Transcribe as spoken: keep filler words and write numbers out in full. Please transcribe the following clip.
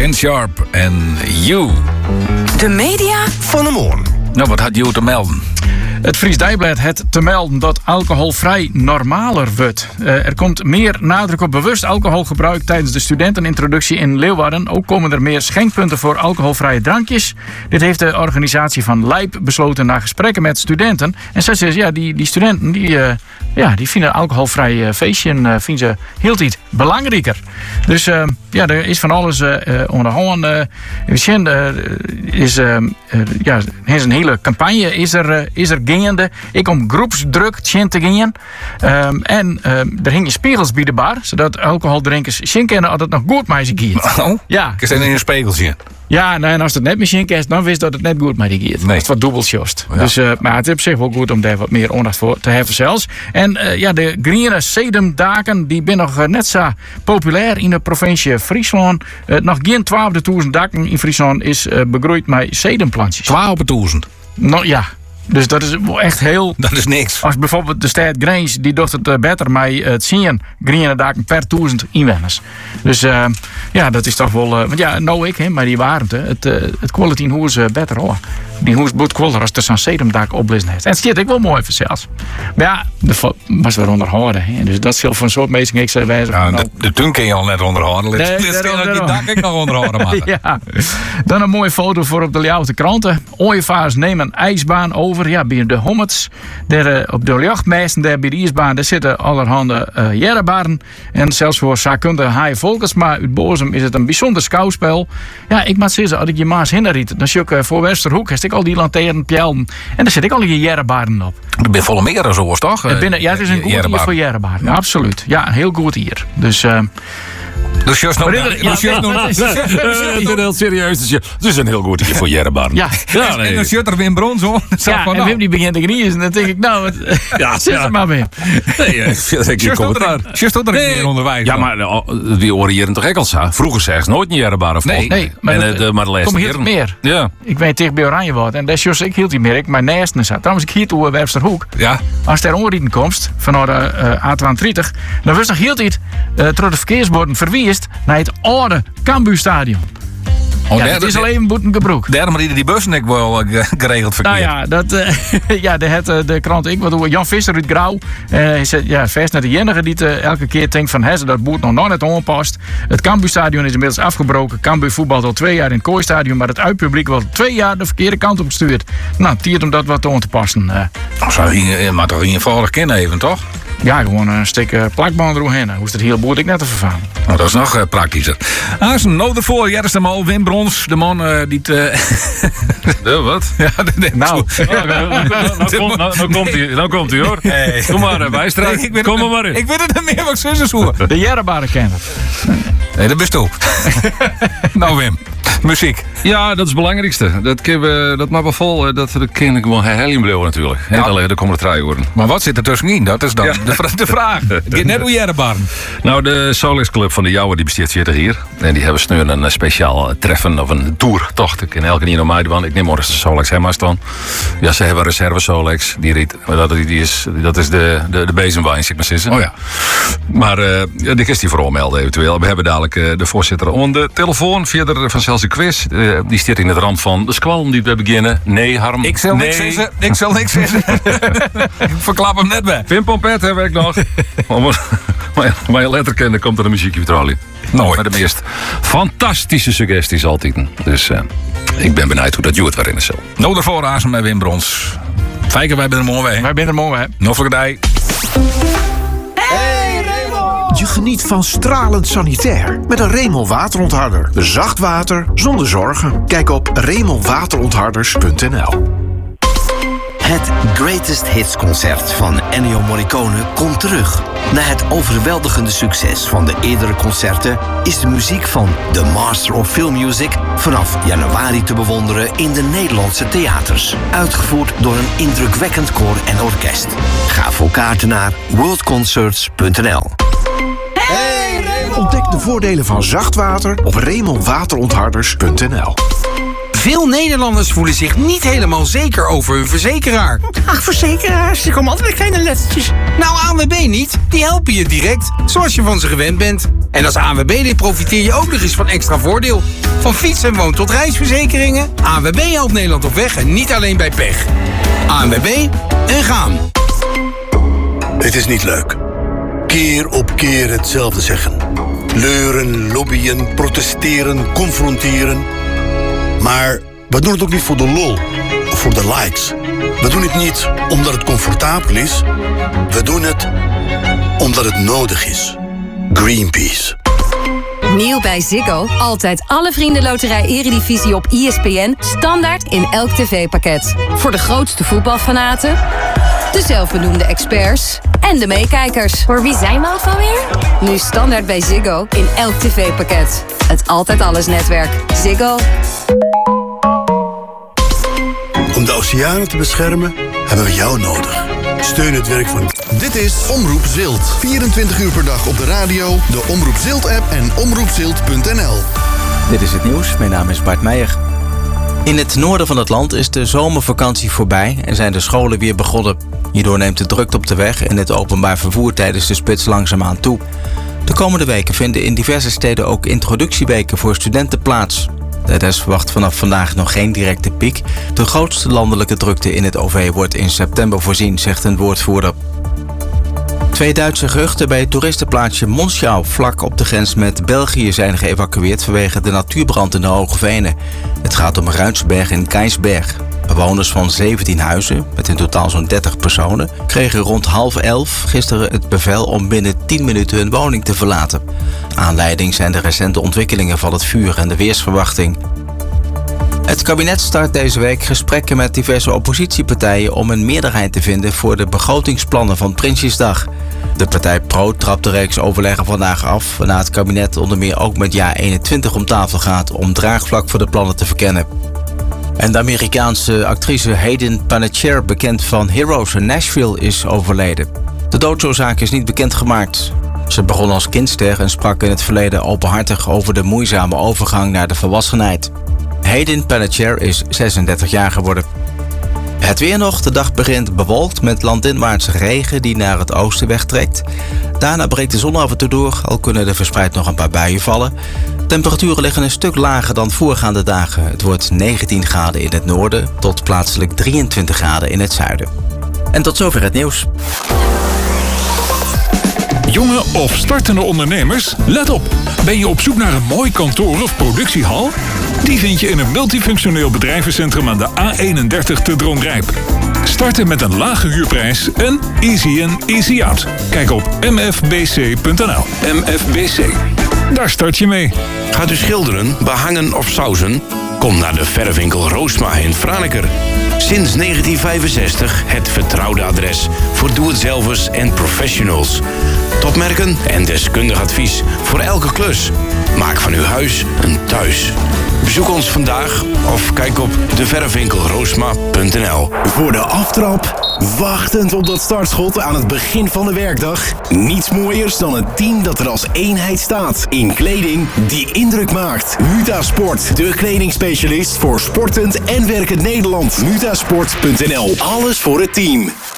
Dan Sharp en You. De media van de morgen. Nou, wat had You te melden? Het Fries Dagblad heeft te melden dat alcoholvrij normaler wordt. Uh, er komt meer nadruk op bewust alcoholgebruik tijdens de studentenintroductie in Leeuwarden. Ook komen er meer schenkpunten voor alcoholvrije drankjes. Dit heeft de organisatie van Lijp besloten na gesprekken met studenten. En zij zegt, ja, die, die studenten die, uh, ja, die vinden alcoholvrij uh, feestje uh, vinden ze heel iets belangrijker. Dus uh, ja, er is van alles uh, onderhanden. Uh, uh, is, uh, uh, ja, er is een hele campagne is er, uh, is er gaande. Ik om groepsdruk te gaan. Um, en um, er hingen spiegels bij de bar, zodat alcoholdrinkers zien kennen dat het nog goed met ze gaat. Oh, ja. Ik sta in een spiegeltje. Ja, nou, en als het net misschien kerst, dan wist dat het net goed met die gaat. Nee. Het wat dubbeltjost. Ja. Dus, uh, maar het is op zich wel goed om daar wat meer aandacht voor te hebben zelfs. En uh, ja, de groene sedumdaken die zijn nog uh, net zo populair in de provincie Friesland. Uh, nog geen twaalfduizend daken in Friesland is uh, begroeid met sedumplantjes. twaalfduizend. Nou ja. Dus dat is wel echt heel... Dat is niks. Als bijvoorbeeld de stad Grijns, die doet het uh, beter met uh, het zien groene daken per duizend inwoners. Dus uh, ja, dat is toch wel... Uh, want ja, nou ik, hè, maar die warmte, het, uh, het quality in huis uh, beter hoor. Die huis wordt kwaliter als er zo'n sedumdak opblissen heeft. En het stiert ik wel mooi voor zelfs. Maar ja, de was weer onderhouden. Hè. Dus dat scheelt voor een soort mensen. Ik zei wijze Ja, van, de, de toen kun je al net onderhouden. Nee, Dit is daarom, die daarom. dak ik nog onderhouden maken. Ja. Dan een mooie foto voor op de Ljouwte kranten. Ooievaars nemen een ijsbaan over. Ja, bij de Hommets. Daar, uh, op de jachtmeesten, daar bij de ijsbaan, daar zitten allerhande uh, jerrebaren. En zelfs voor zaakkundige haaien volkers. Maar uit Bozem is het een bijzonder schouwspel. Ja, ik moet zeggen, als ik je maas hinderriet, dan zie ik uh, voor Westerhoek, heb ik al die lanternen, pjelden. En daar zit ik al die jerrebaren op. Er ben volle meer en zo, toch? Het binnen, ja, het is een goed hier voor jerrebaren. Ja, absoluut. Ja, een heel goed hier. Dus... Uh, Dus just nog... Maar dit- ja, dus just nog- dat is- dus just- dus Het just- is heel serieus. Dus je- Het is een heel goed idee voor Jerrebarn. ja. Ja, nee. En dan zit er Wim Brons hoor. Ja, en Wim die begint te genieten. En dan denk ik, nou, het, Ja, zit ja. er maar mee. Nee, eh, dat heb ik geen commentaar. Just dat er Nee. een onderwijs. Ja, maar uh, die horen hier toch ook al zo. Vroeger zeggen ze nooit een Jerrebarn of Nee, nee, maar en, dat- uh, de, maar de laatste kom hier keren- meer. Ja. Ik weet tegen bij Oranje wat. En dat is juist, ik hield die meer. Ik mijn naasten zat. Trouwens, ik hier toe Websterhoek. Ja. Als er onrieden komt, vanuit de uh, A tweeëntwintig, dan was nog hield hij het uh, door de verkeersborden verwiest naar het oude Cambuurstadion. Oh, Ja, daar- het is alleen Boetengebroek. Daarom rieden die bussen ik wel uh, geregeld verkeerd. Nou ja, dat, uh, ja de, het, uh, de krant ik wat doen. Jan Visser uit Grauw. Uh, hij zegt, ja, vers net de enige die uh, elke keer denkt van hè, dat boet nog nooit aanpast. Het Cambuurstadion is inmiddels afgebroken. Cambuur voetbalt al twee jaar in het kooistadion, maar het uitpubliek wordt twee jaar de verkeerde kant op gestuurd. Nou, het tiert om dat wat aan te passen. Uh, Nou, zou je maar toch eenvoudig kennen even, toch? ja, gewoon een stuk uh, plakband eromheen. Hoe is het heel boet ik net te vervangen. Nou, dat is nog uh, praktischer. Ah, is een nood ervoor. Ja, dat is de mal. Wim Brons, de man uh, die het... Uh... De, wat? ja, de, de, Nou, Nou, nou, nou, komt- nou, nou komt hij, nou komt hij hoor. Hey. Kom maar, Wijstraat. Nee, ik weet Kom het- er maar in. Ik weet het niet meer wat zussen zoeken. de Jerrebaren kennen. Nee, dat best toe. Nou, Wim. Muziek. Ja, dat is het belangrijkste. Dat, kunnen we, dat maar wel vol. eh, Dat, dat kan ik wel herhalen blijven natuurlijk. Ja. Niet alleen de komende drie worden. Maar wat zit er tussenin? Dat is dan de, vra- de vraag. Het gaat net hoe Jerrebarn. Nou, de Solex Club van de Jouwe die besteedt veertig hier. En die hebben snel een eh, speciaal eh, treffen of een toertocht. Ik ken elke keer naar mij. Ik neem morgen de Solex helemaal dan. Ja, ze hebben reserve Solex. Die riet, maar dat, die is, dat is de, de, de bezemwijn, zeg ik maar zeggen. Oh ja. Maar uh, ja, die is die vooral melden eventueel. We hebben dadelijk uh, de voorzitter aan de telefoon. Verder van Celsius Quiz. Uh, die staat in het rand van de squalm die we beginnen. Nee, Harm. Ik zal nee. niks zeggen. Ik zal niks zeggen. Ik verklap hem net bij. Pim Pompet heb ik nog. Maar maar je letter kent, dan komt er een muziekje vertrouwen. Nooit. Maar de meest fantastische suggesties altijd. Dus uh, ik ben benieuwd hoe dat Joet waarin is. Nood ervoor, Azen met Wim Brons. Fijken, wij zijn er mooi bij. Wij zijn er mooi, hè? Nog voor de Je geniet van stralend sanitair met een Remel waterontharder. Zacht water zonder zorgen. Kijk op remelwaterontharders punt n l. Het Greatest Hits concert van Ennio Morricone komt terug. Na het overweldigende succes van de eerdere concerten is de muziek van The Master of Film Music vanaf januari te bewonderen in de Nederlandse theaters. Uitgevoerd door een indrukwekkend koor en orkest. Ga voor kaarten naar worldconcerts punt n l. Ontdek de voordelen van zacht water op remelwaterontharders punt n l. Veel Nederlanders voelen zich niet helemaal zeker over hun verzekeraar. Ach, verzekeraars, er komen altijd weer kleine lettertjes. Nou, A N W B niet. Die helpen je direct, zoals je van ze gewend bent. En als A N W B-lid profiteer je ook nog eens van extra voordeel. Van fiets- en woon- tot reisverzekeringen. A N W B helpt Nederland op weg en niet alleen bij pech. A N W B en gaan. Het is niet leuk. Keer op keer hetzelfde zeggen. Leuren, lobbyen, protesteren, confronteren. Maar we doen het ook niet voor de lol of voor de likes. We doen het niet omdat het comfortabel is. We doen het omdat het nodig is. Greenpeace. Nieuw bij Ziggo. Altijd alle Vriendenloterij Eredivisie op I S P N. Standaard in elk tv-pakket. Voor de grootste voetbalfanaten, de zelfbenoemde experts en de meekijkers. Voor wie zijn we ook alweer? Nu standaard bij Ziggo in elk tv-pakket. Het Altijd Alles netwerk. Ziggo. Om de oceanen te beschermen hebben we jou nodig. Steun het werk van... Dit is Omroep Zilt. vierentwintig uur per dag op de radio, de Omroep Zilt-app en omroep zilt punt n l. Dit is het nieuws. Mijn naam is Bart Meijer. In het noorden van het land is de zomervakantie voorbij en zijn de scholen weer begonnen. Hierdoor neemt de drukte op de weg en het openbaar vervoer tijdens de spits langzaamaan toe. De komende weken vinden in diverse steden ook introductieweken voor studenten plaats. De S verwacht vanaf vandaag nog geen directe piek. De grootste landelijke drukte in het O V wordt in september voorzien, zegt een woordvoerder. Twee Duitse gehuchten bij het toeristenplaatsje Monschau vlak op de grens met België zijn geëvacueerd vanwege de natuurbrand in de Hoge Venen. Het gaat om Ruinsberg en Keisberg. Bewoners van zeventien huizen, met in totaal zo'n dertig personen, kregen rond half elf gisteren het bevel om binnen tien minuten hun woning te verlaten. Aanleiding zijn de recente ontwikkelingen van het vuur en de weersverwachting. Het kabinet start deze week gesprekken met diverse oppositiepartijen om een meerderheid te vinden voor de begrotingsplannen van Prinsjesdag. De partij Pro trapt de reeks overleggen vandaag af, waarna het kabinet onder meer ook met jaar eenentwintig om tafel gaat om draagvlak voor de plannen te verkennen. En de Amerikaanse actrice Hayden Panettiere, bekend van Heroes in Nashville, is overleden. De doodsoorzaak is niet bekendgemaakt. Ze begon als kindster en sprak in het verleden openhartig over de moeizame overgang naar de volwassenheid. Hayden Panettiere is zesendertig jaar geworden. Het weer nog. De dag begint bewolkt met landinwaartse regen die naar het oosten wegtrekt. Daarna breekt de zon af en toe door, al kunnen er verspreid nog een paar buien vallen. Temperaturen liggen een stuk lager dan voorgaande dagen. Het wordt negentien graden in het noorden tot plaatselijk drieëntwintig graden in het zuiden. En tot zover het nieuws. Jonge of startende ondernemers, let op. Ben je op zoek naar een mooi kantoor of productiehal? Die vind je in een multifunctioneel bedrijvencentrum aan de A eenendertig te Droomrijp. Starten met een lage huurprijs en easy in, easy out. Kijk op m f b c punt n l. M F B C. Daar start je mee. Gaat u schilderen, behangen of sausen? Kom naar de verfwinkel Roosma in Franeker. Sinds negentien vijfenzestig het vertrouwde adres voor doe-het-zelvers en professionals. Topmerken en deskundig advies voor elke klus. Maak van uw huis een thuis. Bezoek ons vandaag of kijk op de verfwinkel roosma punt n l. Voor de aftrap, wachtend op dat startschot aan het begin van de werkdag. Niets mooiers dan een team dat er als eenheid staat. In kleding die indruk maakt. Mutasport, de kledingspecialist voor sportend en werkend Nederland. mutasport punt n l. Alles voor het team.